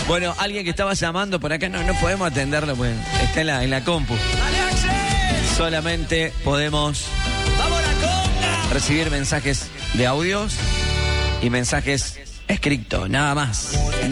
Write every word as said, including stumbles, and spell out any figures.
Bueno, alguien que estaba llamando por acá, no, no podemos atenderlo, pues está en la, en la compu. Solamente podemos recibir mensajes de audios y mensajes escritos, nada más.